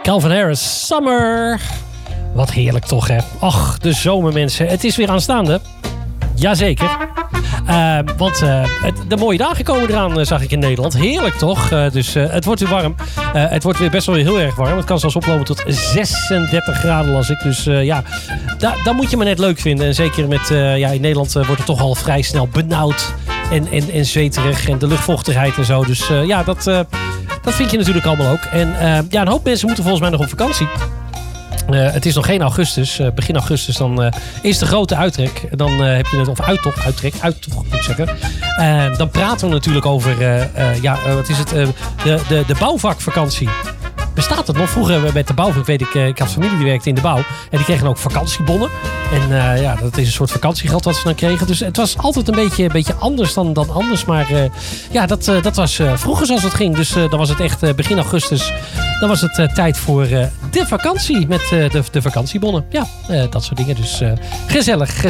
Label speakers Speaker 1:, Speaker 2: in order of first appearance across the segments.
Speaker 1: Calvin Harris, Summer. Wat heerlijk toch, hè? Ach, de zomer, mensen. Het is weer aanstaande. Jazeker. Want de mooie dagen komen eraan, zag ik in Nederland. Heerlijk, toch? Dus het wordt weer warm. Het wordt weer best wel heel erg warm. Het kan zelfs oplopen tot 36 graden, las ik. Dus ja, dat moet je maar net leuk vinden. En zeker met, in Nederland wordt het toch al vrij snel benauwd. En zweterig. En de luchtvochtigheid en zo. Dus ja, dat vind je natuurlijk allemaal ook. En ja, een hoop mensen moeten volgens mij nog op vakantie. Het is nog geen augustus. Begin augustus dan is de grote uittrek. Dan heb je het, of uittocht moet ik zeggen. Dan praten we natuurlijk over, wat is het? De bouwvakvakantie. Bestaat het nog? Vroeger met de bouwvak, weet ik had familie die werkte in de bouw. En die kregen ook vakantiebonnen. En ja, dat is een soort vakantiegeld wat ze dan kregen. Dus het was altijd een beetje anders dan anders. Maar ja, dat was vroeger zoals het ging. Dus dan was het echt begin augustus. Dan was het tijd voor de vakantie met de vakantiebonnen. Ja, dat soort dingen. Dus gezellig.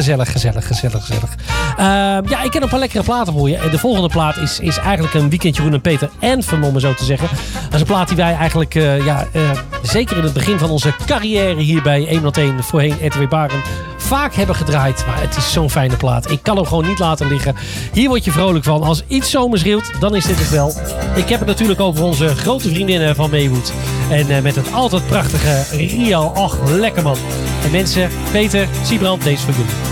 Speaker 1: Ja, ik heb een paar lekkere platen voor je. En de volgende plaat is eigenlijk een weekendje Jeroen en Peter Anthem, om het zo te zeggen. Dat is een plaat die wij eigenlijk, zeker in het begin van onze carrière hier bij 101, voorheen RTW Baren, vaak hebben gedraaid. Maar het is zo'n fijne plaat. Ik kan hem gewoon niet laten liggen. Hier word je vrolijk van. Als iets zomers schreeuwt, dan is dit het wel. Ik heb het natuurlijk over onze grote vriendinnen van Maywood. En met het altijd prachtige Rial. Ach, lekker man. En mensen, Peter, Siebrand, deze voor jullie.